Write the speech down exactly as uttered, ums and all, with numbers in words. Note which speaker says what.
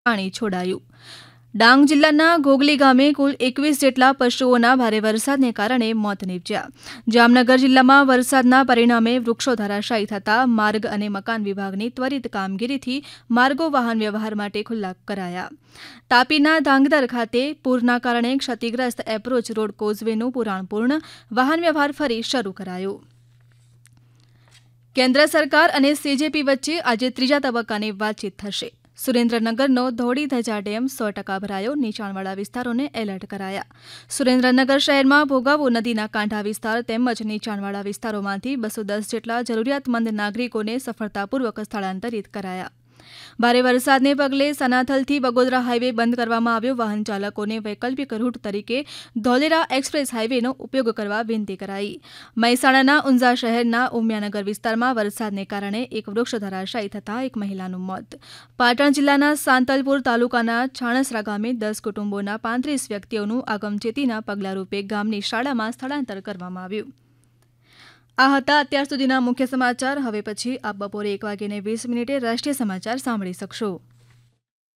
Speaker 1: પાણી છોડાયું। ડાંગ જિલ્લાના ઘોઘલી ગામે કુલ એકવીસ જેટલા પશુઓના ભારે વરસાદને કારણે મોત નીપજ્યા। જામનગર જિલ્લામાં વરસાદના પરિણામે વૃક્ષો ધરાશાયી થતાં માર્ગ અને મકાન વિભાગની ત્વરિત કામગીરીથી માર્ગો વાહન વ્યવહાર માટે ખુલ્લા કરાયા। તાપીના ધાંગધ્રા ખાતે પૂરના કારણે ક્ષતિગ્રસ્ત એપ્રોચ રોડ કોઝવેનું પુરાણપૂર્ણ વાહન વ્યવહાર ફરી શરૂ કરાયો। કેન્દ્ર સરકાર અને સીજેપી વચ્ચે આજે ત્રીજા તબક્કાની વાતચીત થશે। સુરેન્દ્રનગરનો ધોળી ધજા ડેમ સો ટકા ભરાયો, નીચાણવાળા વિસ્તારોને એલર્ટ કરાયા। સુરેન્દ્રનગર શહેરમાં ભોગાવો નદીના કાંઠા વિસ્તાર તેમજ નીચાણવાળા વિસ્તારોમાંથી બસો દસ જેટલા જરૂરિયાતમંદ નાગરિકોને સફળતાપૂર્વક સ્થળાંતરિત કરાયા। ભારે વરસાદને પગલે સનાથલથી બગોદરા હાઈવે બંધ કરવામાં આવ્યો। વાહન ચાલકોને વૈકલ્પિક રૂટ તરીકે ધોલેરા એક્સપ્રેસ હાઈવેનો ઉપયોગ કરવા વિનંતી કરાઈ। મહેસાણાના ઊંઝા શહેરના ઉમિયાનગર વિસ્તારમાં વરસાદને કારણે એક વૃક્ષ ધરાશાયી થતાં એક મહિલાનું મોત। પાટણ જિલ્લાના સાંતલપુર તાલુકાના છાણસરા ગામે દસ કુટુંબોના પાંત્રીસ વ્યક્તિઓનું આગમચેતીના પગલાંરૂપે ગામની શાળામાં સ્થળાંતર કરવામાં આવ્યું। આ હતા અત્યાર સુધીના મુખ્ય સમાચાર। હવે પછી આપ બપોરે એક વાગ્યે વીસ મિનિટે રાષ્ટ્રીય સમાચાર સાંભળી શકશો।